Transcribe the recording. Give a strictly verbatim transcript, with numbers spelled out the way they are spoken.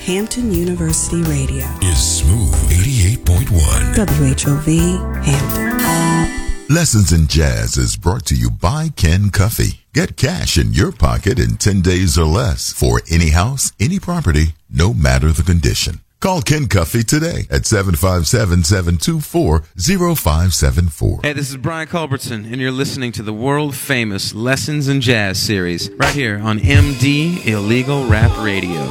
Hampton University Radio is Smooth eighty-eight point one. W H O V Hampton. Lessons in Jazz is brought to you by Ken Cuffey. Get cash in your pocket in ten days or less for any house, any property, no matter the condition. Call Ken Cuffey today at seven five seven, seven two four, zero five seven four. Hey, this is Brian Culbertson, and you're listening to the world-famous Lessons in Jazz series right here on M D Illegal Rap Radio.